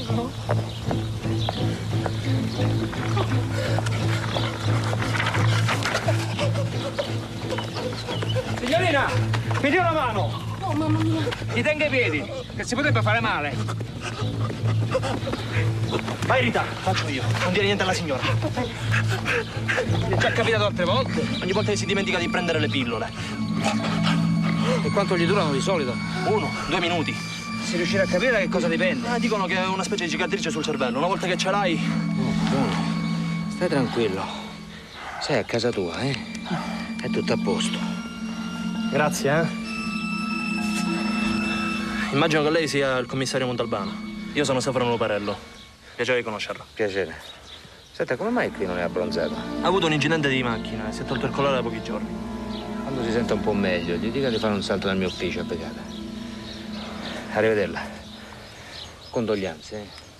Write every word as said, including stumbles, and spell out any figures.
Signorina, mi dia una mano! Oh, mamma mia! Mi tenga i piedi, che si potrebbe fare male. Vai Rita, faccio io. Non dire niente alla signora. Mi è già capitato altre volte. Ogni volta che si dimentica di prendere le pillole. E quanto gli durano di solito? Uno, due minuti. Si riuscirà a capire da che cosa dipende? Ah, dicono che è una specie di cicatrice sul cervello. Una volta che ce l'hai... Oh, buono. Stai tranquillo. Sei a casa tua, eh? È tutto a posto. Grazie, eh? Immagino che lei sia il commissario Montalbano. Io sono Stefano Luparello. Piacere di conoscerlo. Piacere. Senta, come mai qui non è abbronzato? Ha avuto un incidente di macchina e si è tolto il collare da pochi giorni. Quando si sente un po' meglio, gli dica di fare un salto nel mio ufficio, a Begata. Arrivederla. Condoglianze, eh?